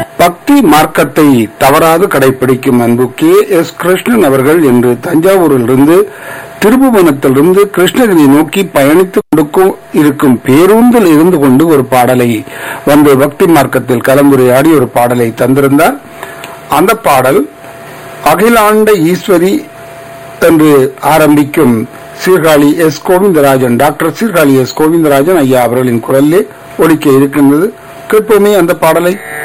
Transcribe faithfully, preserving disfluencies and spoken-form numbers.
பக்தி மார்க்கத்தை தவறாது கடைபிடிக்கும் அன்பு கே எஸ் கிருஷ்ணன் அவர்கள் என்று தஞ்சாவூரிலிருந்து திருபுவனத்திலிருந்து கிருஷ்ணகிரி நோக்கி பயணித்துக் கொடுக்கும் இருக்கும் பேருந்தில் இருந்து கொண்டு ஒரு பாடலை வந்து பக்தி மார்க்கத்தில் கலந்துரையாடி ஒரு பாடலை தந்திருந்தார். அந்த பாடல் அகிலாண்ட ஈஸ்வரி என்று ஆரம்பிக்கும் Sirkazhi S Govindarajan, doctor Sirkazhi S Govindarajan ஐயா அவர்களின் குரலிலே ஒலிக்க இருக்கின்றது. கேட்போமே அந்த பாடலை.